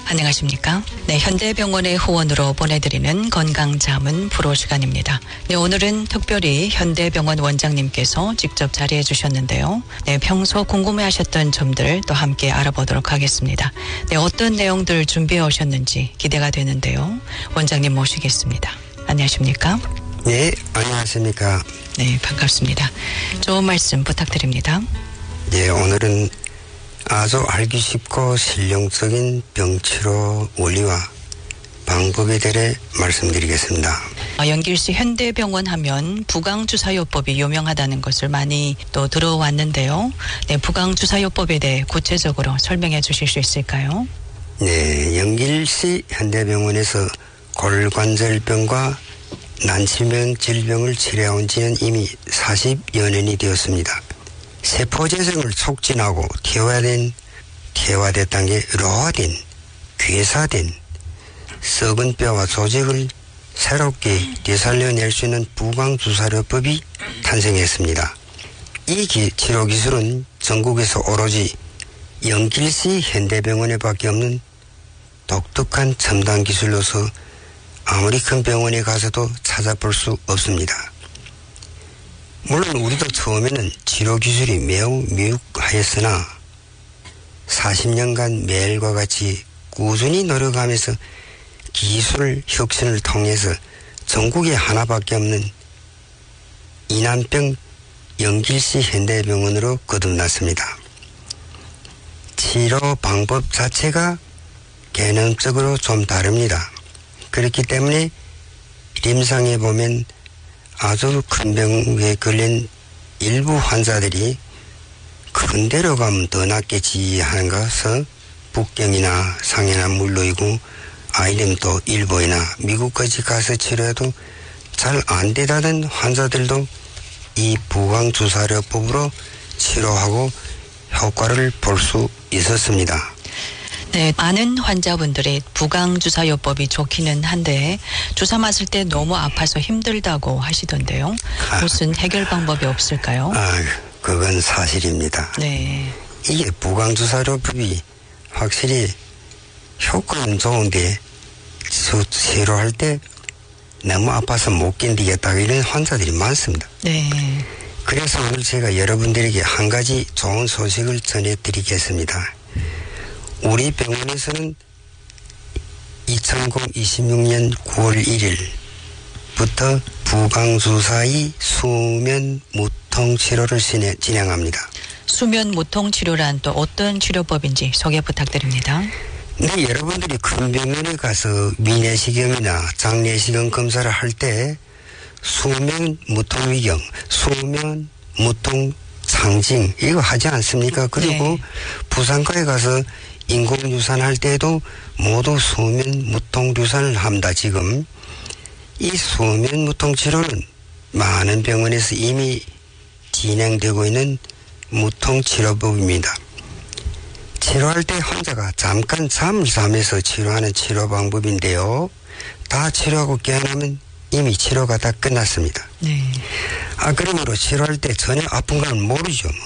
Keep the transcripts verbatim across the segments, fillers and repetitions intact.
안녕하십니까? 네, 현대병원의 후원으로 보내드리는 건강자문 프로 시간입니다. 네, 오늘은 특별히 현대병원 원장님께서 직접 자리해 주셨는데요. 네, 평소 궁금해하셨던 점들 또 함께 알아보도록 하겠습니다. 네, 어떤 내용들 준비해 오셨는지 기대가 되는데요. 원장님 모시겠습니다. 안녕하십니까? 네, 안녕하십니까? 네, 반갑습니다. 좋은 말씀 부탁드립니다. 네, 오늘은 아주 알기 쉽고 실용적인 병치료 원리와 방법에 대해 말씀드리겠습니다. 연길시 현대병원 하면 부강주사요법이 유명하다는 것을 많이 또 들어왔는데요. 네, 부강주사요법에 대해 구체적으로 설명해 주실 수 있을까요? 네, 연길시 현대병원에서 골관절병과 난치병 질병을 치료해온 지는 이미 사십여 년이 되었습니다. 세포 재생을 촉진하고 퇴화된, 퇴화됐다는 게 로화된, 괴사된 썩은 뼈와 조직을 새롭게 되살려낼 수 있는 부강주사요법이 탄생했습니다. 이 기, 치료 기술은 전국에서 오로지 연길시 현대병원에 밖에 없는 독특한 첨단 기술로서 아무리 큰 병원에 가서도 찾아볼 수 없습니다. 물론 우리도 처음에는 치료 기술이 매우 미흡하였으나 사십 년간 매일과 같이 꾸준히 노력하면서 기술 혁신을 통해서 전국에 하나밖에 없는 이난병 연길시 현대병원으로 거듭났습니다. 치료 방법 자체가 개념적으로 좀 다릅니다. 그렇기 때문에 임상에 보면 아주 큰 병에 걸린 일부 환자들이 큰 데로 가면 더 낫겠지 하는 것은 북경이나 상해나 물론이고 아니면 또 일본이나 미국까지 가서 치료해도 잘 안 되다는 환자들도 이 부강주사요법으로 치료하고 효과를 볼 수 있었습니다. 네, 많은 환자분들이 부강주사요법이 좋기는 한데 주사 맞을 때 너무 아파서 힘들다고 하시던데요. 무슨 해결 방법이 없을까요? 아, 그건 사실입니다. 네. 이게 부강주사요법이 확실히 효과는 좋은데 치료할 때 너무 아파서 못 견디겠다 이런 환자들이 많습니다. 네. 그래서 오늘 제가 여러분들에게 한 가지 좋은 소식을 전해드리겠습니다. 우리 병원에서는 이천이십육 년 구월 일일부터 부강주사의 수면 무통 치료를 진행합니다. 수면 무통 치료란 또 어떤 치료법인지 소개 부탁드립니다. 네, 여러분들이 큰 병원에 가서 위내시경이나 장내시경 검사를 할 때 수면 무통 위경, 수면 무통 상징 이거 하지 않습니까? 그리고 네. 부산과에 가서 인공유산 할 때도 모두 수면 무통 유산을 합니다. 지금 이 수면 무통 치료는 많은 병원에서 이미 진행되고 있는 무통 치료법입니다. 치료할 때 환자가 잠깐 잠을 자면서 치료하는 치료 방법인데요. 다 치료하고 깨어나면 이미 치료가 다 끝났습니다. 네. 아, 그러므로 치료할 때 전혀 아픈 건 모르죠. 뭐.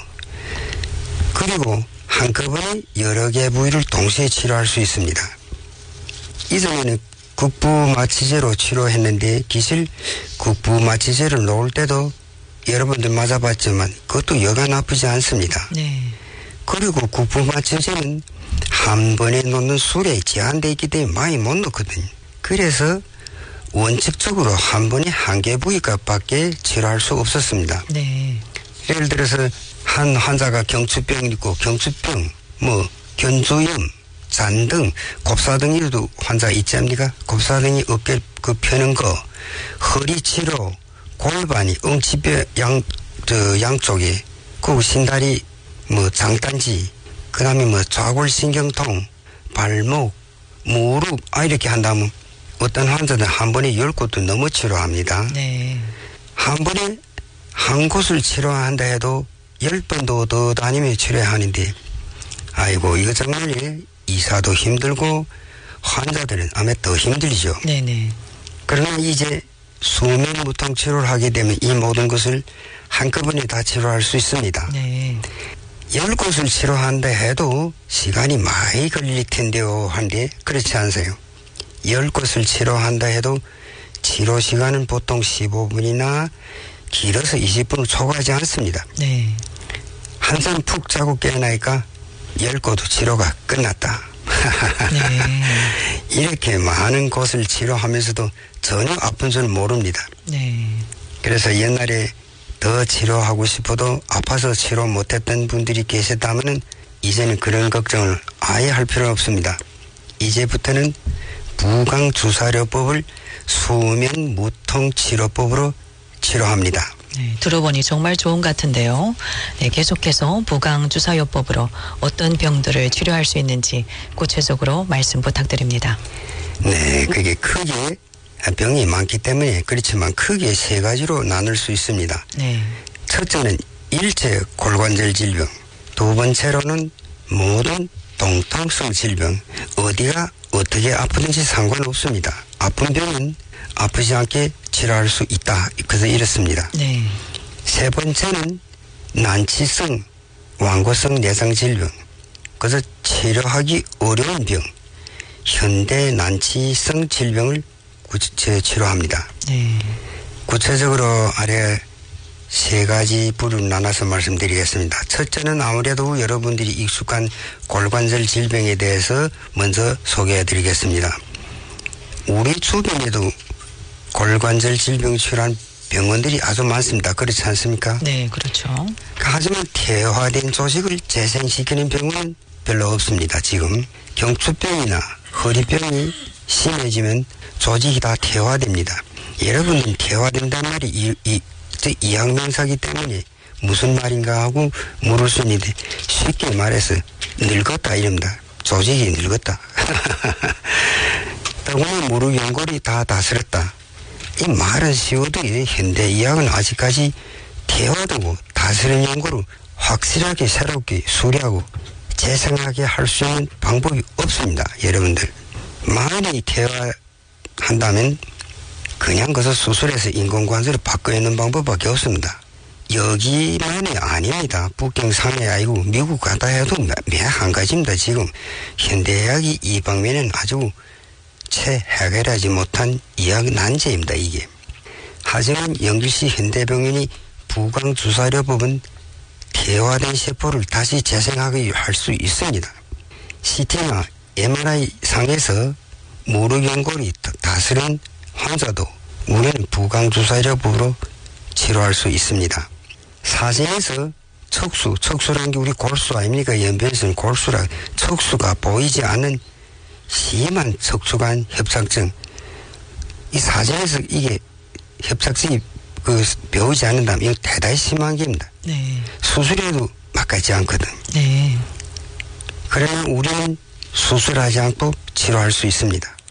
그리고 한꺼번에 여러 개 부위를 동시에 치료할 수 있습니다. 이전에는 국부마취제로 치료했는데 기실 국부마취제를 놓을 때도 여러분들 맞아봤지만 그것도 여간 아프지 않습니다. 네. 그리고 국부마취제는 한 번에 놓는 술에 제한되어 있기 때문에 많이 못 놓거든요. 그래서 원칙적으로 한 번에 한 개 부위값밖에 치료할 수 없었습니다. 네. 예를 들어서 한 환자가 경추병이 있고 경추병, 뭐 견주염, 잔등, 곱사등 이도 환자 있지 않습니까? 곱사등이 어깨 그 펴는 거, 허리 치료, 골반이 엉치뼈 양, 저 양쪽에, 그 신다리, 뭐 장단지, 그 다음에 뭐 좌골신경통, 발목, 무릎, 아 이렇게 한다면 어떤 환자들은 한 번에 열 곳도 넘어 치료합니다. 네. 한 번에 한 곳을 치료한다 해도 열 번도 더 다니며 치료하는데 아이고 이거 정말 의사도 힘들고 환자들은 아마 더 힘들죠. 네네. 그러나 이제 수면 무통 치료를 하게 되면 이 모든 것을 한꺼번에 다 치료할 수 있습니다. 네. 열 곳을 치료한다 해도 시간이 많이 걸릴 텐데요. 한데 그렇지 않으세요? 열 곳을 치료한다 해도 치료 시간은 보통 십오 분이나 길어서 이십 분을 초과하지 않습니다. 네. 한숨 푹 자고 깨어나니까 열 곳 치료가 끝났다. 네. 이렇게 많은 곳을 치료하면서도 전혀 아픈 줄 모릅니다. 네. 그래서 옛날에 더 치료하고 싶어도 아파서 치료 못했던 분들이 계셨다면 이제는 그런 걱정을 아예 할 필요는 없습니다. 이제부터는 부강주사료법을 수면 무통 치료법으로 치료합니다. 네, 들어보니 정말 좋은 것 같은데요. 네, 계속해서 부강주사요법으로 어떤 병들을 치료할 수 있는지 구체적으로 말씀 부탁드립니다. 네, 그게 크게 병이 많기 때문에 그렇지만 크게 세 가지로 나눌 수 있습니다. 네. 첫째는 일체 골관절 질병, 두 번째로는 모든 동통성 질병, 어디가 어떻게 아프든지 상관없습니다. 아픈 병은 아프지 않게 치료할 수 있다. 그래서 이렇습니다. 네. 세 번째는 난치성, 완고성 내상 질병, 그래서 치료하기 어려운 병, 현대 난치성 질병을 구체 치료합니다. 네. 구체적으로 아래 세 가지 부류로 나눠서 말씀드리겠습니다. 첫째는 아무래도 여러분들이 익숙한 골관절 질병에 대해서 먼저 소개해 드리겠습니다. 우리 주변에도 골관절 질병 치료한 병원들이 아주 많습니다. 그렇지 않습니까? 네, 그렇죠. 하지만 퇴화된 조직을 재생시키는 병원은 별로 없습니다. 지금 경추병이나 허리병이 심해지면 조직이 다 퇴화됩니다. 여러분은 퇴화된다는 말이 이, 이, 이학명사기 때문에 무슨 말인가 하고 물을 수 있는데 쉽게 말해서 늙었다 이럽니다. 조직이 늙었다. 더구나 무릎 연골이 다 다스렸다. 이 말은 쉬워도 현대의학은 아직까지 퇴화되고 다스린 연골을 확실하게 새롭게 수리하고 재생하게 할 수 있는 방법이 없습니다. 여러분들 많이 퇴화한다면 그냥 거기서 수술해서 인공관절을 바꿔내는 방법밖에 없습니다. 여기만이 아닙니다. 북경 상해 아니고 미국 가다 해도 매 한 가지입니다. 지금 현대의학이 이 방면은 아주 채 해결하지 못한 의학 난제입니다. 이게. 하지만 영주시 현대병원이 부강주사료법은 퇴화된 세포를 다시 재생하게 할 수 있습니다. 씨티나 엠알아이 상에서 무릎 연골이 다스린 환자도 우리는 부강주사료법으로 치료할 수 있습니다. 사진에서 척수, 척수라는 게 우리 골수 아닙니까? 연변에서는 골수라 척수가 보이지 않는 심한 척추관 협착증. 이 사진에서 이게 협착증이 그 배우지 않는다면 이거 대단히 심한 겁니다. 네. 수술해도 막가지 않거든. 네. 그러면 우리는 수술하지 않고 치료할 수 있습니다.